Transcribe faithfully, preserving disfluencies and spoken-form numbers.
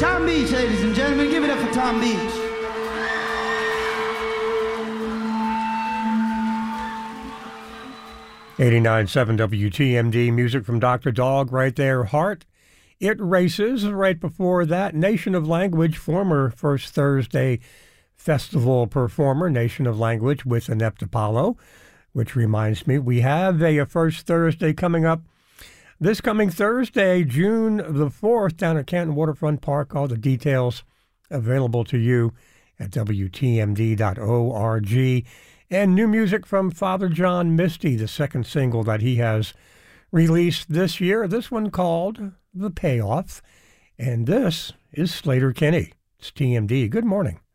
Tom Beach, ladies and gentlemen, give it up for Tom Beach. eighty-nine point seven W T M D, music from Doctor Dog right there. Heart, It Races. Right before that, Nation of Language, former First Thursday Festival performer, Nation of Language with Inept Apollo, which reminds me, we have a, a First Thursday coming up this coming Thursday, June the fourth, down at Canton Waterfront Park. All the details available to you at W T M D dot org. And new music from Father John Misty, the second single that he has released this year. This one called The Payoff. And this is Slater Kinney. It's T M D. Good morning.